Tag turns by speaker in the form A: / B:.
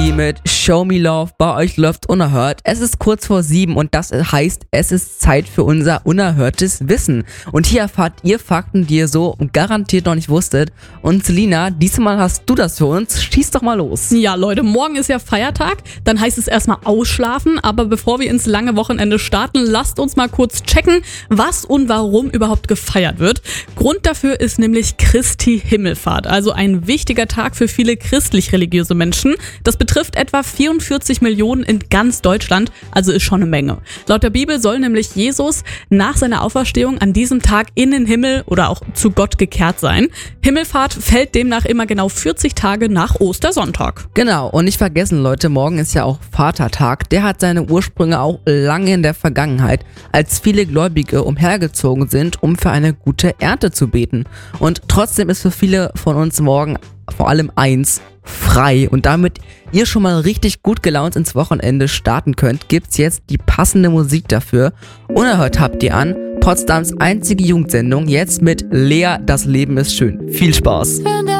A: Kali mit Show Me Love. Bei euch läuft unerhört. Es ist kurz vor 7 und das heißt, es ist Zeit für unser unerhörtes Wissen. Und hier erfahrt ihr Fakten, die ihr so garantiert noch nicht wusstet. Und Selina, diesmal hast du das für uns. Schieß doch mal los.
B: Ja, Leute, morgen ist ja Feiertag. Dann heißt es erstmal ausschlafen. Aber bevor wir ins lange Wochenende starten, lasst uns mal kurz checken, was und warum überhaupt gefeiert wird. Grund dafür ist nämlich Christi Himmelfahrt. Also ein wichtiger Tag für viele christlich-religiöse Menschen. Das betrifft etwa 44 Millionen in ganz Deutschland, also ist schon eine Menge. Laut der Bibel soll nämlich Jesus nach seiner Auferstehung an diesem Tag in den Himmel oder auch zu Gott gekehrt sein. Himmelfahrt fällt demnach immer genau 40 Tage nach Ostersonntag.
A: Genau, und nicht vergessen, Leute, morgen ist ja auch Vatertag. Der hat seine Ursprünge auch lange in der Vergangenheit, als viele Gläubige umhergezogen sind, um für eine gute Ernte zu beten. Und trotzdem ist für viele von uns morgen vor allem eins: frei. Und damit ihr schon mal richtig gut gelaunt ins Wochenende starten könnt, gibt's jetzt die passende Musik dafür. Unerhört habt ihr an Potsdams einzige Jugendsendung, jetzt mit Lea, das Leben ist schön. Viel Spaß!